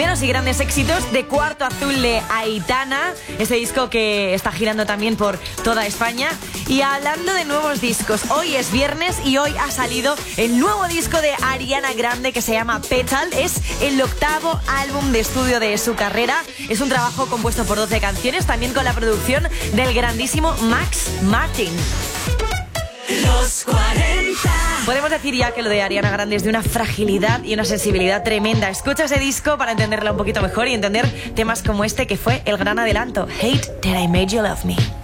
llenos y grandes éxitos de Cuarto Azul de Aitana, ese disco que está girando también por toda España. Y hablando de nuevos discos, hoy es viernes y hoy ha salido el nuevo disco de Ariana Grande que se llama Petal. Es el 8º álbum de estudio de su carrera. Es un trabajo compuesto por 12 canciones, también con la producción del grandísimo Max Martin. Los 40. Podemos decir ya que lo de Ariana Grande es de una fragilidad y una sensibilidad tremenda. Escucha ese disco para entenderla un poquito mejor y entender temas como este que fue el gran adelanto. Hate That I Made You Love Me.